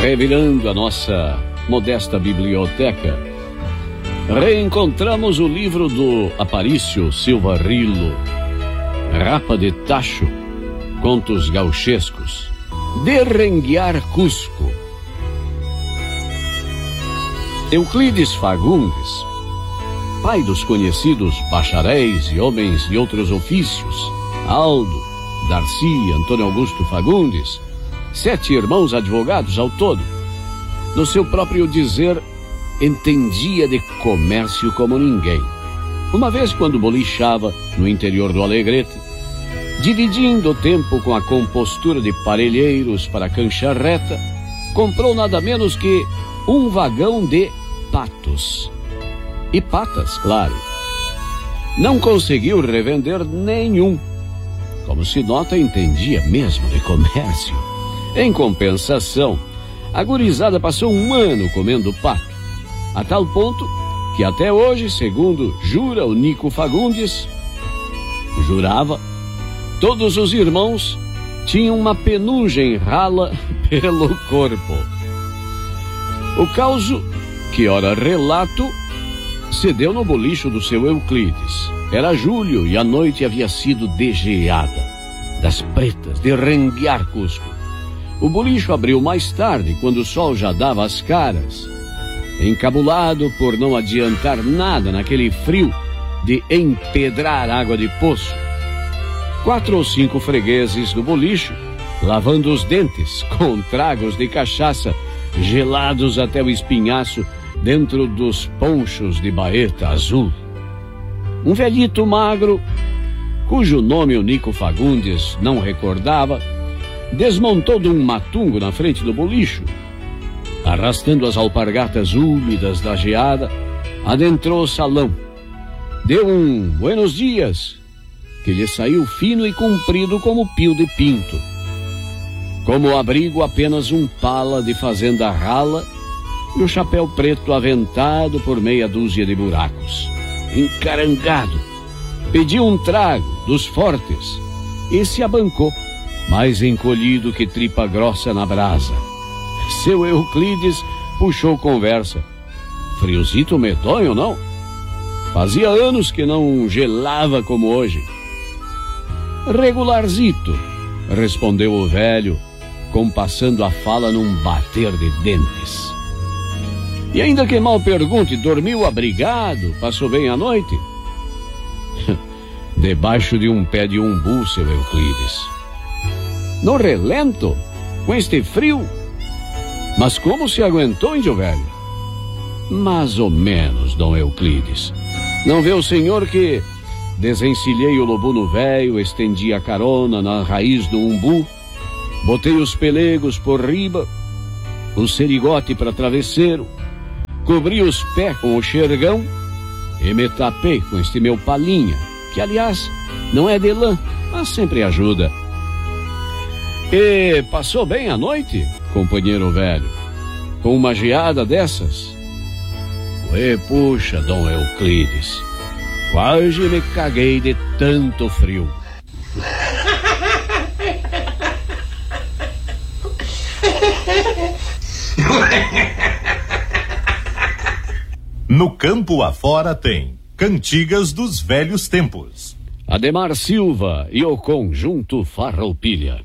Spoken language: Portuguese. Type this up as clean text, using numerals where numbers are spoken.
Revirando a nossa modesta biblioteca, reencontramos o livro do Aparício Silva Rilo, Rapa de Tacho, Contos Gauchescos, Derrenguear Cusco. Euclides Fagundes, pai dos conhecidos bacharéis e homens de outros ofícios, Aldo, Darcy, Antônio Augusto Fagundes, 7 irmãos advogados ao todo, no seu próprio dizer, entendia de comércio como ninguém. Uma vez, quando bolichava no interior do Alegrete, dividindo o tempo com a compostura de parelheiros para cancha reta, comprou nada menos que um vagão de patos. E patas, claro. Não conseguiu revender nenhum. Como se nota, entendia mesmo de comércio. Em compensação, a gurizada passou um ano comendo pato, a tal ponto que até hoje, segundo jura o Nico Fagundes, jurava, todos os irmãos tinham uma penugem rala pelo corpo. O causo, que ora relato, se deu no bolicho do seu Euclides. Era julho e a noite havia sido degeada, das pretas, de renguear Cusco. O bolicho abriu mais tarde, quando o sol já dava as caras. Encabulado por não adiantar nada naquele frio de empedrar água de poço, 4 ou 5 fregueses do bolicho, lavando os dentes com tragos de cachaça gelados até o espinhaço dentro dos ponchos de baeta azul. Um velhito magro, cujo nome o Nico Fagundes não recordava, desmontou de um matungo na frente do bolicho, arrastando as alpargatas úmidas da geada, adentrou o salão, deu um buenos dias, que lhe saiu fino e comprido como pio de pinto. Como abrigo, apenas um pala de fazenda rala e o chapéu preto aventado por meia dúzia de buracos. Encarangado, pediu um trago dos fortes e se abancou, mais encolhido que tripa grossa na brasa. Seu Euclides puxou conversa. Friozito medonho, não? Fazia anos que não gelava como hoje. Regularzito, respondeu o velho, compassando a fala num bater de dentes. E ainda que mal pergunte, dormiu abrigado, passou bem a noite? Debaixo de um pé de umbu, seu Euclides. No relento, com este frio? Mas como se aguentou, índio velho? Mais ou menos, Dom Euclides. Não vê o senhor que desencilhei o lobuno velho, estendi a carona na raiz do umbu, botei os pelegos por riba, o serigote para travesseiro, cobri os pés com o xergão e me tapei com este meu palinha, que aliás não é de lã, mas sempre ajuda. E passou bem a noite, companheiro velho, com uma geada dessas? Ué, puxa, Dom Euclides, quase me caguei de tanto frio. No campo afora tem Cantigas dos Velhos Tempos. Ademar Silva e o Conjunto Farroupilha.